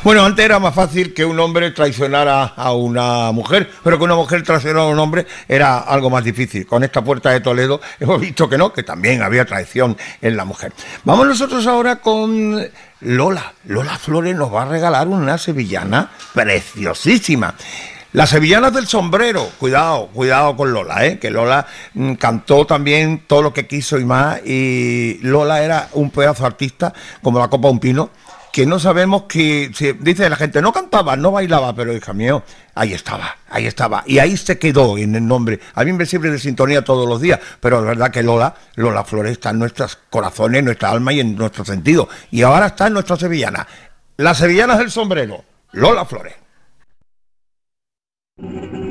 Bueno, antes era más fácil que un hombre traicionara a una mujer, pero que una mujer traicionara a un hombre era algo más difícil. Con esta Puerta de Toledo hemos visto que no, que también había traición en la mujer. Vamos nosotros ahora con Lola. Lola Flores nos va a regalar una sevillana preciosísima. Las sevillanas del sombrero, cuidado con Lola, que Lola cantó también todo lo que quiso y más, y Lola era un pedazo de artista como la copa de un pino, que no sabemos que, dice la gente, no cantaba, no bailaba, pero hija mío, ahí estaba, y ahí se quedó en el nombre. A mí me sirve de sintonía todos los días, pero es verdad que Lola Flores está en nuestros corazones, en nuestra alma y en nuestro sentido, y ahora está en nuestra sevillana. Las sevillanas del sombrero, Lola Flores.